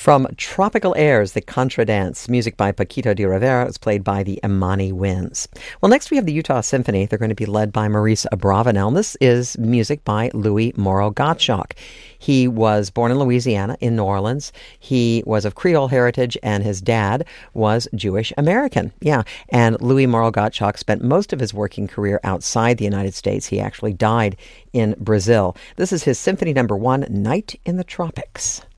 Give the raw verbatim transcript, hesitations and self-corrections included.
From Tropical Airs, the Contra Dance, music by Paquito de Rivera, is played by the Imani Winds. Well, next we have the Utah Symphony. They're going to be led by Maurice Abravanel. This is music by Louis Morrow Gottschalk. He was born in Louisiana, in New Orleans. He was of Creole heritage, and his dad was Jewish American. Yeah, and Louis Morrow Gottschalk spent most of his working career outside the United States. He actually died in Brazil. This is his Symphony Number One, Night in the Tropics.